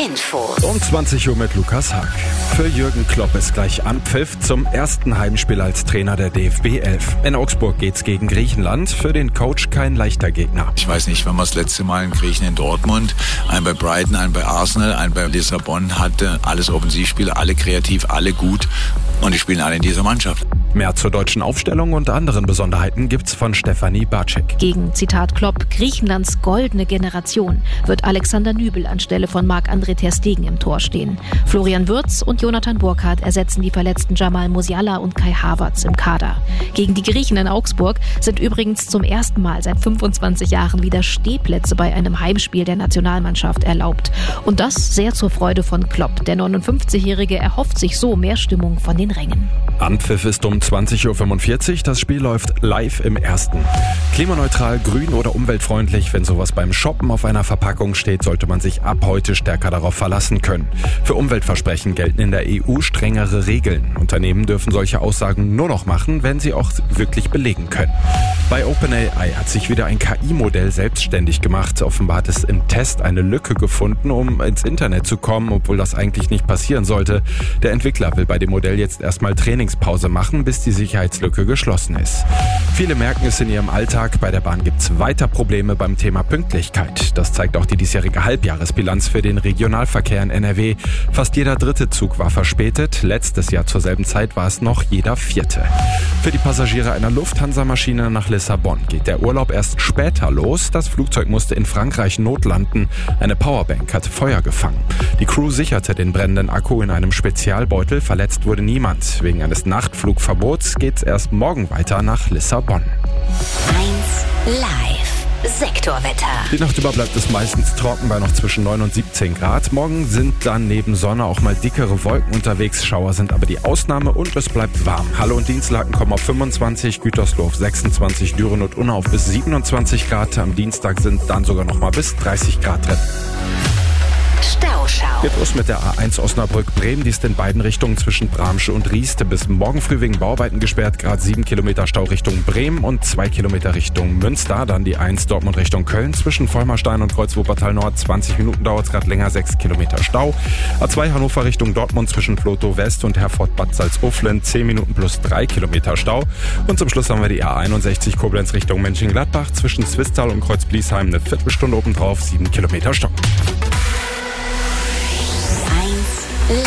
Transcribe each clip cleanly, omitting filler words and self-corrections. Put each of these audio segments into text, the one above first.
Info. Um 20 Uhr mit Lukas Haag. Für Jürgen Klopp ist gleich Anpfiff zum ersten Heimspiel als Trainer der DFB 11. In Augsburg geht's gegen Griechenland. Für den Coach kein leichter Gegner. Ich weiß nicht, wann wir das letzte Mal in Griechen in Dortmund, einen bei Brighton, einen bei Arsenal, einen bei Lissabon hatte. Alles Offensivspieler, alle kreativ, alle gut. Und die spielen alle in dieser Mannschaft. Mehr zur deutschen Aufstellung und anderen Besonderheiten gibt's von Stefanie Barczyk. Gegen, Zitat Klopp, Griechenlands goldene Generation wird Alexander Nübel anstelle von Marc-André ter Stegen im Tor stehen. Florian Wirtz und Jonathan Burkhardt ersetzen die verletzten Jamal Musiala und Kai Havertz im Kader. Gegen die Griechen in Augsburg sind übrigens zum ersten Mal seit 25 Jahren wieder Stehplätze bei einem Heimspiel der Nationalmannschaft erlaubt. Und das sehr zur Freude von Klopp. Der 59-Jährige erhofft sich so mehr Stimmung von den Rängen. Anpfiff ist um 20.45 Uhr. Das Spiel läuft live im Ersten. Klimaneutral, grün oder umweltfreundlich, wenn sowas beim Shoppen auf einer Verpackung steht, sollte man sich ab heute stärker darauf verlassen können. Für Umweltversprechen gelten in der EU strengere Regeln. Unternehmen dürfen solche Aussagen nur noch machen, wenn sie auch wirklich belegen können. Bei OpenAI hat sich wieder ein KI-Modell selbstständig gemacht. Offenbar hat es im Test eine Lücke gefunden, um ins Internet zu kommen, obwohl das eigentlich nicht passieren sollte. Der Entwickler will bei dem Modell jetzt erstmal Trainingspause machen, bis die Sicherheitslücke geschlossen ist. Viele merken es in ihrem Alltag. Bei der Bahn gibt es weiter Probleme beim Thema Pünktlichkeit. Das zeigt auch die diesjährige Halbjahresbilanz für den Regionalverkehr in NRW. Fast jeder dritte Zug war verspätet. Letztes Jahr zur selben Zeit war es noch jeder vierte. Für die Passagiere einer Lufthansa-Maschine nach Lissabon geht der Urlaub erst später los. Das Flugzeug musste in Frankreich notlanden. Eine Powerbank hatte Feuer gefangen. Die Crew sicherte den brennenden Akku in einem Spezialbeutel. Verletzt wurde niemand. Wegen eines Nachtflugverbots geht es erst morgen weiter nach Lissabon. 1 Live. Sektorwetter. Die Nacht über bleibt es meistens trocken bei noch zwischen 9 und 17 Grad. Morgen sind dann neben Sonne auch mal dickere Wolken unterwegs. Schauer sind aber die Ausnahme und es bleibt warm. Halle und Dienstlaken kommen auf 25, Gütersloh auf 26, Düren und Unna auf bis 27 Grad. Am Dienstag sind dann sogar noch mal bis 30 Grad drin. Stauschau. Geht los mit der A1 Osnabrück-Bremen. Die ist in beiden Richtungen zwischen Bramsche und Rieste bis morgen früh wegen Bauarbeiten gesperrt. Gerade 7 Kilometer Stau Richtung Bremen und 2 Kilometer Richtung Münster. Dann die 1 Dortmund Richtung Köln zwischen Vollmerstein und Kreuz-Wuppertal Nord. 20 Minuten dauert es gerade länger, 6 Kilometer Stau. A2 Hannover Richtung Dortmund zwischen Vlotho West und Herford-Bad Salzuflen. 10 Minuten plus 3 Kilometer Stau. Und zum Schluss haben wir die A61 Koblenz Richtung Mönchengladbach zwischen Zwistal und Kreuz-Bliesheim. Eine Viertelstunde obendrauf, 7 Kilometer Stau. Live.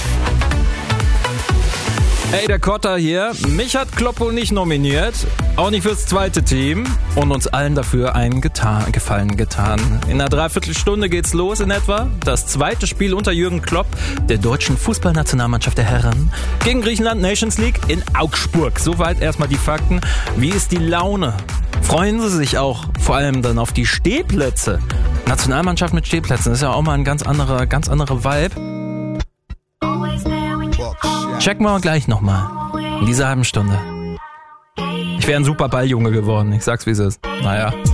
Hey, der Kotter hier. Mich hat Kloppo nicht nominiert, auch nicht fürs zweite Team und uns allen dafür einen Gefallen getan. In einer Dreiviertelstunde geht's los in etwa. Das zweite Spiel unter Jürgen Klopp, der deutschen Fußballnationalmannschaft der Herren, gegen Griechenland Nations League in Augsburg. Soweit erstmal die Fakten. Wie ist die Laune? Freuen Sie sich auch vor allem dann auf die Stehplätze? Nationalmannschaft mit Stehplätzen ist ja auch mal ein ganz anderer Vibe. Checken wir gleich nochmal. In dieser halben Stunde. Ich wäre ein super Balljunge geworden. Ich sag's, wie es ist. Naja.